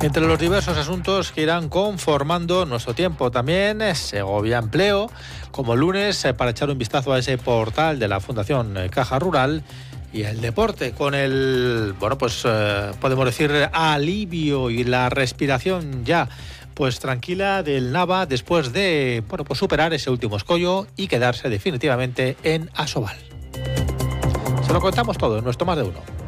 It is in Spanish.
Entre los diversos asuntos que irán conformando nuestro tiempo también Segovia Empleo, como lunes, para echar un vistazo a ese portal de la Fundación Caja Rural, y el deporte, con el, podemos decir, alivio y la respiración ya pues tranquila del Nava después de superar ese último escollo y quedarse definitivamente en Asobal. Se lo contamos todo en nuestro Más de Uno.